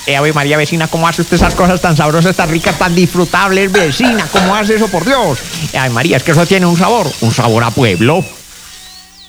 Ave María, vecina, ¿cómo hace usted esas cosas tan sabrosas, tan ricas, tan disfrutables, vecina? ¿Cómo hace eso, por Dios? Ave María, es que eso tiene un sabor a pueblo.